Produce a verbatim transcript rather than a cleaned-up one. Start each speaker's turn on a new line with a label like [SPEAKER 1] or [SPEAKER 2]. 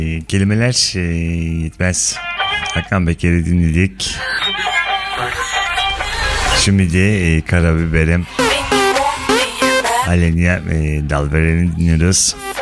[SPEAKER 1] E, kelimeler e, yetmez. Hakan Peker'i dinledik. Şimdi de e, Karabiberim Alenya e, Dalveren'i dinliyoruz.